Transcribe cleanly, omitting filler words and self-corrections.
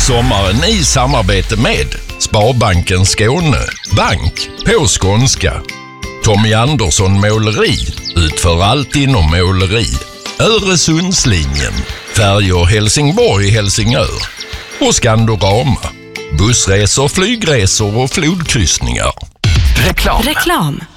Sommaren i samarbete med Sparbanken Skåne, bank på skånska. Tommy Andersson Måleri, utför allt inom måleri. Öresundslinjen, färjor Helsingborg-Helsingör. Och Skandorama, bussresor, flygresor och flodkryssningar. Reklam.